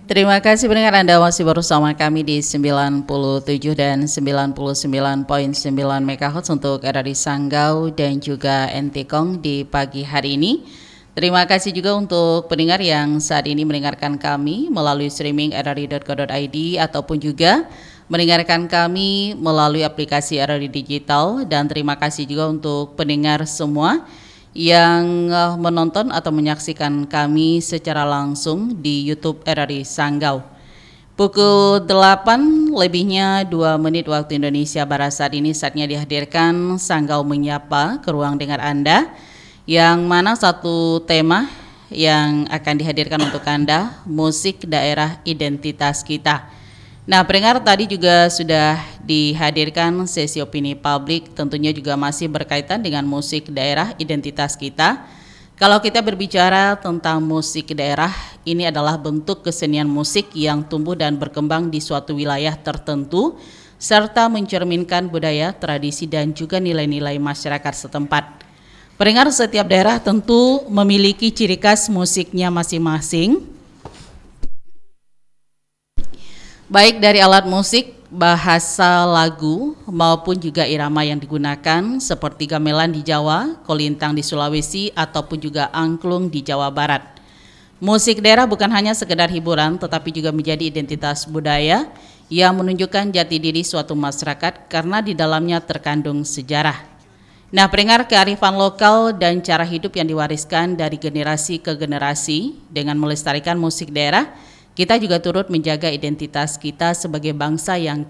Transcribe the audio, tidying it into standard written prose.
Terima kasih pendengar Anda masih bersama kami di 97 dan 99,9 MHz untuk RRI Sanggau dan juga Entikong di pagi hari ini. Terima kasih juga untuk pendengar yang saat ini mendengarkan kami melalui streaming rri.co.id ataupun juga mendengarkan kami melalui aplikasi RRI Digital, dan terima kasih juga untuk pendengar semua yang menonton atau menyaksikan kami secara langsung di YouTube RRI Sanggau. Pukul 8 lebihnya 2 menit waktu Indonesia Barat saat ini saatnya dihadirkan Sanggau Menyapa ke ruang dengar Anda, yang mana satu tema yang akan dihadirkan untuk Anda, musik daerah identitas kita. Nah, pendengar, tadi juga sudah dihadirkan sesi opini publik, tentunya juga masih berkaitan dengan musik daerah identitas kita. Kalau kita berbicara tentang musik daerah, ini adalah bentuk kesenian musik yang tumbuh dan berkembang di suatu wilayah tertentu, serta mencerminkan budaya, tradisi, dan juga nilai-nilai masyarakat setempat. Pendengar, setiap daerah tentu memiliki ciri khas musiknya masing-masing, baik dari alat musik, bahasa lagu, maupun juga irama yang digunakan seperti gamelan di Jawa, kolintang di Sulawesi, ataupun juga angklung di Jawa Barat. Musik daerah bukan hanya sekedar hiburan, tetapi juga menjadi identitas budaya yang menunjukkan jati diri suatu masyarakat karena di dalamnya terkandung sejarah. Nah, pendengar, kearifan lokal dan cara hidup yang diwariskan dari generasi ke generasi dengan melestarikan musik daerah, kita juga turut menjaga identitas kita sebagai bangsa yang